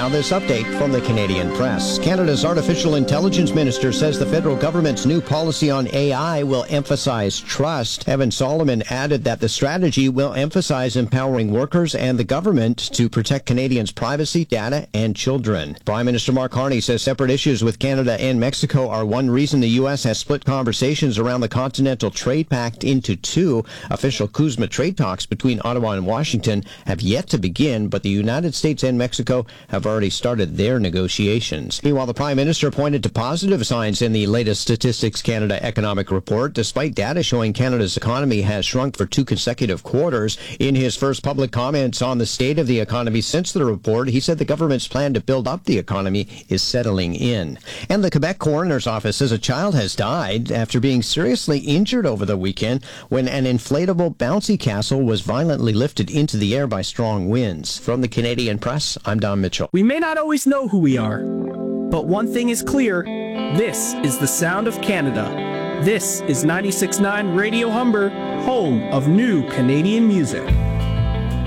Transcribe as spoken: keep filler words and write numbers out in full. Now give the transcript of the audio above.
Now this update from the Canadian Press. Canada's Artificial Intelligence Minister says the federal government's new policy on A I will emphasize trust. Evan Solomon added that the strategy will emphasize empowering workers and the government to protect Canadians' privacy, data, and children. Prime Minister Mark Carney says separate issues with Canada and Mexico are one reason the U S has split conversations around the Continental Trade Pact into two. Official CUSMA trade talks between Ottawa and Washington have yet to begin, but the United States and Mexico have already started their negotiations. Meanwhile, the Prime Minister pointed to positive signs in the latest Statistics Canada economic report, despite data showing Canada's economy has shrunk for two consecutive quarters. In his first public comments on the state of the economy since the report, he said the government's plan to build up the economy is settling in. And the Quebec Coroner's Office says a child has died after being seriously injured over the weekend when an inflatable bouncy castle was violently lifted into the air by strong winds. From the Canadian Press, I'm Don Mitchell. We may not always know who we are, but one thing is clear. This is the sound of Canada. This is ninety-six point nine Radio Humber, home of new Canadian music.